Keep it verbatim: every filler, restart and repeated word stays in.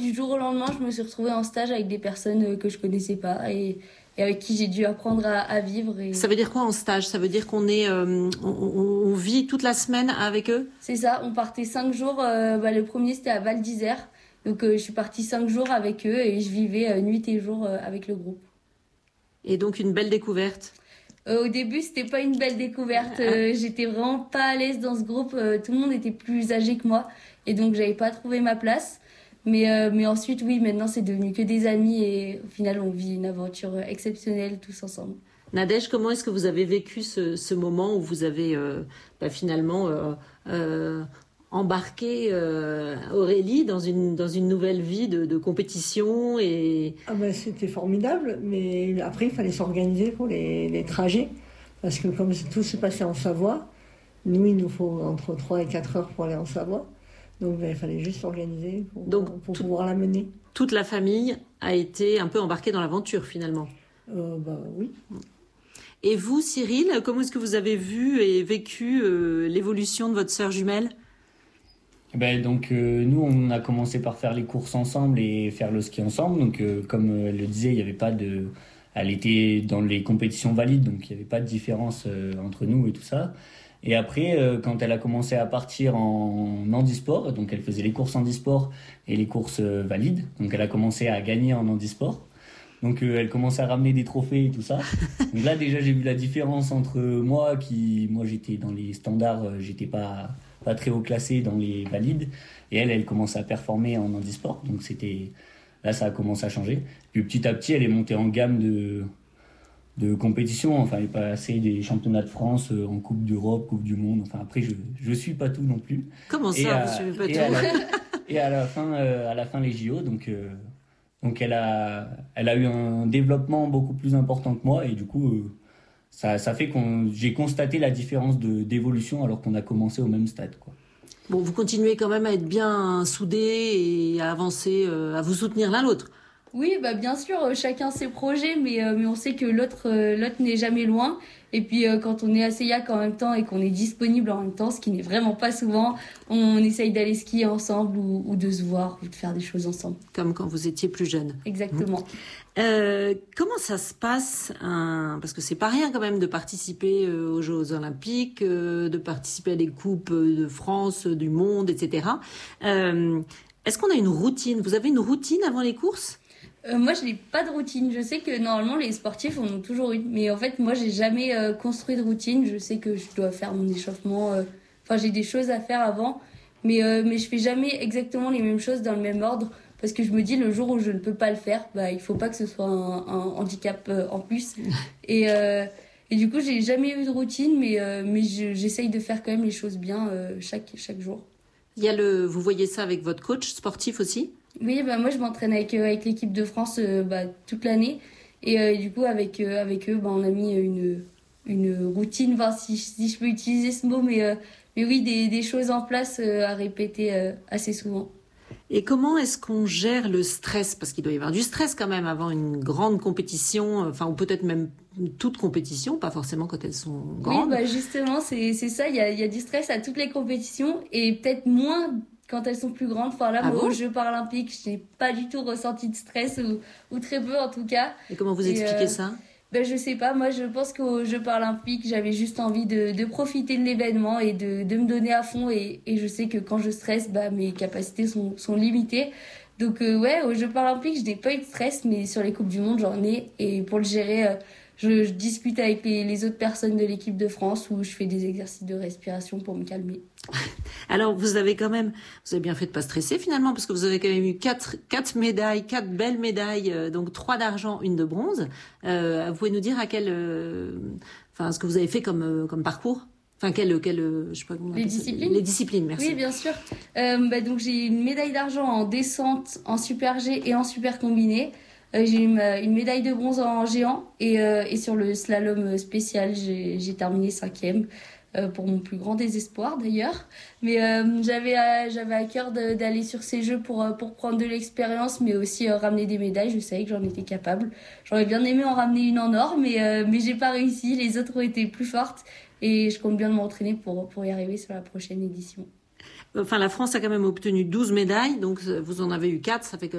du jour au lendemain, je me suis retrouvée en stage avec des personnes que je connaissais pas et, et avec qui j'ai dû apprendre à, à vivre. Et... Ça veut dire quoi en stage? Ça veut dire qu'on est, euh, on, on vit toute la semaine avec eux? C'est ça, on partait cinq jours. Euh, bah, le premier, c'était à Val d'Isère. Donc, euh, je suis partie cinq jours avec eux et je vivais euh, nuit et jour euh, avec le groupe. Et donc, une belle découverte? Euh, au début, c'était pas une belle découverte. Euh, j'étais vraiment pas à l'aise dans ce groupe. Euh, tout le monde était plus âgé que moi et donc j'avais pas trouvé ma place. Mais euh, mais ensuite, oui, maintenant c'est devenu que des amis et au final, on vit une aventure exceptionnelle tous ensemble. Nadège, comment est-ce que vous avez vécu ce, ce moment où vous avez euh, bah, finalement euh, euh, embarqué euh, Aurélie dans une dans une nouvelle vie de, de compétition et... Ah ben, c'était formidable, mais après il fallait s'organiser pour les, les trajets parce que comme tout se passait en Savoie, nous il nous faut entre trois et quatre heures pour aller en Savoie, donc ben, il fallait juste s'organiser pour, donc, pour tout, pouvoir la mener. Toute la famille a été un peu embarquée dans l'aventure finalement. Euh, bah oui. Et vous, Cyril, comment est-ce que vous avez vu et vécu euh, l'évolution de votre sœur jumelle? Ben donc euh, nous on a commencé par faire les courses ensemble et faire le ski ensemble. Donc euh, comme elle le disait, il y avait pas de, elle était dans les compétitions valides, donc il y avait pas de différence euh, entre nous et tout ça. Et après euh, quand elle a commencé à partir en handisport, donc elle faisait les courses handisport et les courses euh, valides. Donc elle a commencé à gagner en handisport. Donc euh, elle commençait à ramener des trophées et tout ça. Donc là déjà j'ai vu la différence entre moi qui moi j'étais dans les standards, euh, j'étais pas pas très haut classé dans les valides et elle elle commençait à performer en handisport. Donc c'était là ça a commencé à changer. Puis petit à petit elle est montée en gamme de de compétition, enfin elle est passée des championnats de France euh, en Coupe d'Europe, Coupe du Monde. Enfin après je je suis pas tout non plus. Comment ça, et à, vous suivez pas et tout? à la, et à la fin euh, à la fin les J O donc euh, Donc elle a, elle a eu un développement beaucoup plus important que moi et du coup euh, ça, ça fait qu'on, j'ai constaté la différence de, d'évolution alors qu'on a commencé au même stade, quoi. Bon, vous continuez quand même à être bien soudés et à avancer, euh, à vous soutenir l'un l'autre. Oui, bah bien sûr, euh, chacun ses projets, mais euh, mais on sait que l'autre euh, l'autre n'est jamais loin. Et puis euh, quand on est à Seillac en même temps et qu'on est disponible en même temps, ce qui n'est vraiment pas souvent, on essaye d'aller skier ensemble ou, ou de se voir ou de faire des choses ensemble. Comme quand vous étiez plus jeune. Exactement. Mmh. Euh, comment ça se passe un... Parce que c'est pas rien quand même de participer euh, aux Jeux Olympiques, euh, de participer à des coupes de France, du monde, et cetera. Euh, est-ce qu'on a une routine? Vous avez une routine avant les courses? Euh, moi, je n'ai pas de routine. Je sais que normalement, les sportifs en ont toujours une. Mais en fait, moi, j'ai jamais euh, construit de routine. Je sais que je dois faire mon échauffement. Euh... Enfin, j'ai des choses à faire avant. Mais, euh, mais je fais jamais exactement les mêmes choses dans le même ordre. Parce que je me dis, le jour où je ne peux pas le faire, bah, il faut pas que ce soit un, un handicap euh, en plus. Et, euh, et du coup, j'ai jamais eu de routine. Mais, euh, mais je, j'essaye de faire quand même les choses bien euh, chaque, chaque jour. Il y a le... Vous voyez ça avec votre coach sportif aussi? Oui, bah moi je m'entraîne avec, euh, avec l'équipe de France euh, bah, toute l'année. Et euh, du coup, avec, euh, avec eux, bah, on a mis une, une routine, enfin, si, si je peux utiliser ce mot, mais, euh, mais oui, des, des choses en place euh, à répéter euh, assez souvent. Et comment est-ce qu'on gère le stress? Parce qu'il doit y avoir du stress quand même avant une grande compétition, enfin, ou peut-être même toute compétition, pas forcément quand elles sont grandes. Oui, bah justement, c'est, c'est ça, il y a, y a du stress à toutes les compétitions et peut-être moins quand elles sont plus grandes. Enfin là, ah moi, bon aux Jeux paralympiques, je n'ai pas du tout ressenti de stress ou, ou très peu en tout cas. Et comment vous et expliquez euh, ça? Ben, je sais pas, moi je pense qu'aux Jeux paralympiques, j'avais juste envie de, de profiter de l'événement et de, de me donner à fond. Et, et je sais que quand je stresse, bah, mes capacités sont, sont limitées. Donc euh, ouais, aux Jeux paralympiques, je n'ai pas eu de stress, mais sur les Coupes du Monde, j'en ai. Et pour le gérer, euh, je, je discute avec les, les autres personnes de l'équipe de France où je fais des exercices de respiration pour me calmer. Alors, vous avez quand même, vous avez bien fait de pas stresser finalement, parce que vous avez quand même eu quatre, quatre médailles, quatre belles médailles, euh, donc trois d'argent, une de bronze. Euh, vous pouvez nous dire à quel, euh, enfin, ce que vous avez fait comme, euh, comme parcours? Enfin, quelle, quelle, je sais pas comment on Les appelle ça. disciplines. Les disciplines, merci. Oui, bien sûr. Euh, bah, donc j'ai une médaille d'argent en descente, en super G et en super combiné. Euh, j'ai une, une médaille de bronze en géant et, euh, et sur le slalom spécial, j'ai, j'ai terminé cinquième. Euh, pour mon plus grand désespoir d'ailleurs, mais euh, j'avais euh, j'avais à cœur de, d'aller sur ces jeux pour euh, pour prendre de l'expérience, mais aussi euh, ramener des médailles. Je savais que j'en étais capable. J'aurais bien aimé en ramener une en or, mais euh, mais j'ai pas réussi. Les autres ont été plus fortes et je compte bien m'entraîner pour pour y arriver sur la prochaine édition. Enfin, la France a quand même obtenu douze médailles, donc vous en avez eu quatre, ça fait